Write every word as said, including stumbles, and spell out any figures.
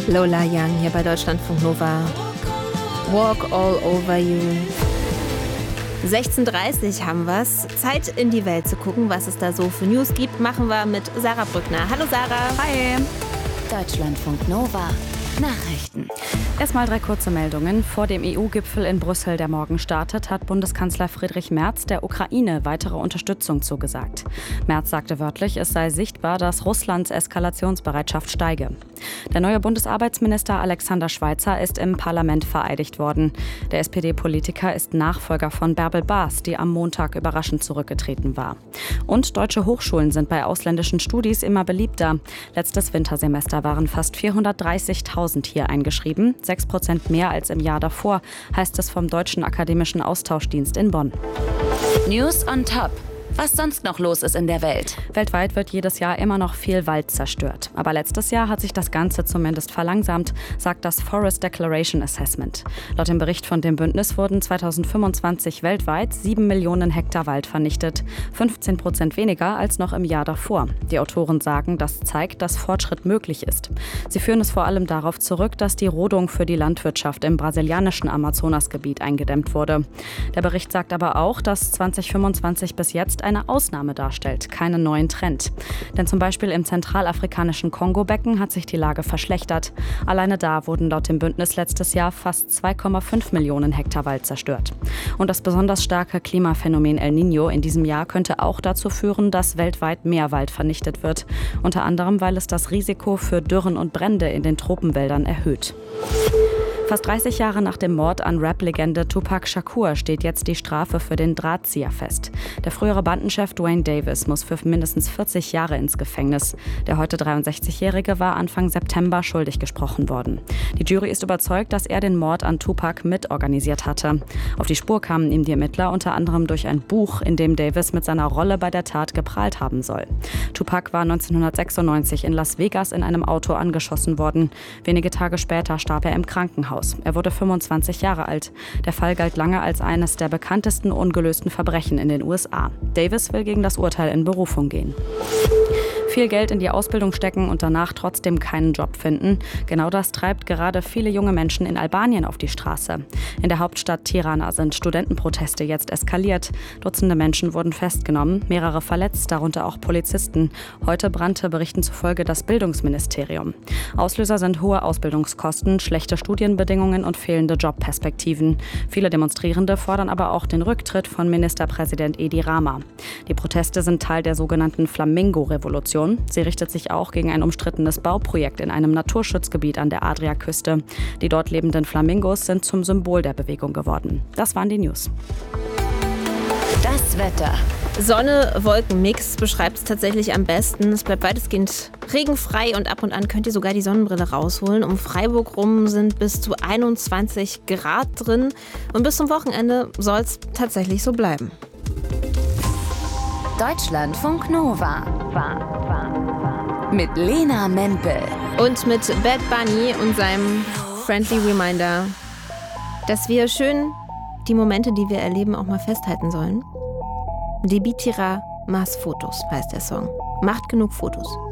Lola Young hier bei Deutschlandfunk Nova. Walk all over you. sechzehn Uhr dreißig haben wir's. Zeit in die Welt zu gucken, was es da so für News gibt, machen wir mit Sarah Brückner. Hallo Sarah. Hi. Deutschlandfunk Nova. Nachrichten. Erstmal drei kurze Meldungen. Vor dem E U-Gipfel in Brüssel, der morgen startet, hat Bundeskanzler Friedrich Merz der Ukraine weitere Unterstützung zugesagt. Merz sagte wörtlich, es sei sichtbar, dass Russlands Eskalationsbereitschaft steige. Der neue Bundesarbeitsminister Alexander Schweitzer ist im Parlament vereidigt worden. Der S P D-Politiker ist Nachfolger von Bärbel Baas, die am Montag überraschend zurückgetreten war. Und deutsche Hochschulen sind bei ausländischen Studis immer beliebter. Letztes Wintersemester waren fast vierhundertdreißigtausend hier eingeschrieben, sechs Prozent mehr als im Jahr davor, heißt es vom Deutschen Akademischen Austauschdienst in Bonn. News on Top. Was sonst noch los ist in der Welt. Weltweit wird jedes Jahr immer noch viel Wald zerstört. Aber letztes Jahr hat sich das Ganze zumindest verlangsamt, sagt das Forest Declaration Assessment. Laut dem Bericht von dem Bündnis wurden zweitausendfünfundzwanzig weltweit sieben Millionen Hektar Wald vernichtet, fünfzehn Prozent weniger als noch im Jahr davor. Die Autoren sagen, das zeigt, dass Fortschritt möglich ist. Sie führen es vor allem darauf zurück, dass die Rodung für die Landwirtschaft im brasilianischen Amazonasgebiet eingedämmt wurde. Der Bericht sagt aber auch, dass zweitausendfünfundzwanzig bis jetzt eine Ausnahme darstellt, keinen neuen Trend. Denn zum Beispiel im zentralafrikanischen Kongo-Becken hat sich die Lage verschlechtert. Alleine da wurden laut dem Bündnis letztes Jahr fast zwei Komma fünf Millionen Hektar Wald zerstört. Und das besonders starke Klimaphänomen El Niño in diesem Jahr könnte auch dazu führen, dass weltweit mehr Wald vernichtet wird. Unter anderem, weil es das Risiko für Dürren und Brände in den Tropenwäldern erhöht. Fast dreißig Jahre nach dem Mord an Rap-Legende Tupac Shakur steht jetzt die Strafe für den Drahtzieher fest. Der frühere Bandenchef Duane Davis muss für mindestens vierzig Jahre ins Gefängnis. Der heute dreiundsechzigjährige war Anfang September schuldig gesprochen worden. Die Jury ist überzeugt, dass er den Mord an Tupac mitorganisiert hatte. Auf die Spur kamen ihm die Ermittler unter anderem durch ein Buch, in dem Davis mit seiner Rolle bei der Tat geprahlt haben soll. Tupac war neunzehnhundertsechsundneunzig in Las Vegas in einem Auto angeschossen worden. Wenige Tage später starb er im Krankenhaus. Er wurde fünfundzwanzig Jahre alt. Der Fall galt lange als eines der bekanntesten ungelösten Verbrechen in den U S A. Davis will gegen das Urteil in Berufung gehen. Viel Geld in die Ausbildung stecken und danach trotzdem keinen Job finden. Genau das treibt gerade viele junge Menschen in Albanien auf die Straße. In der Hauptstadt Tirana sind Studentenproteste jetzt eskaliert. Dutzende Menschen wurden festgenommen, mehrere verletzt, darunter auch Polizisten. Heute brannte Berichten zufolge das Bildungsministerium. Auslöser sind hohe Ausbildungskosten, schlechte Studienbedingungen und fehlende Jobperspektiven. Viele Demonstrierende fordern aber auch den Rücktritt von Ministerpräsident Edi Rama. Die Proteste sind Teil der sogenannten Flamingo-Revolution. Sie richtet sich auch gegen ein umstrittenes Bauprojekt in einem Naturschutzgebiet an der Adriaküste. Die dort lebenden Flamingos sind zum Symbol der Bewegung geworden. Das waren die News. Das Wetter. Sonne, Wolken, Mix beschreibt es tatsächlich am besten. Es bleibt weitestgehend regenfrei und ab und an könnt ihr sogar die Sonnenbrille rausholen. Um Freiburg rum sind bis zu einundzwanzig Grad drin und bis zum Wochenende soll es tatsächlich so bleiben. Deutschlandfunk Nova. Mit Lena Mempel. Und mit Bad Bunny und seinem Friendly Reminder, dass wir schön die Momente, die wir erleben, auch mal festhalten sollen. Debitira Mas Fotos heißt der Song. Macht genug Fotos.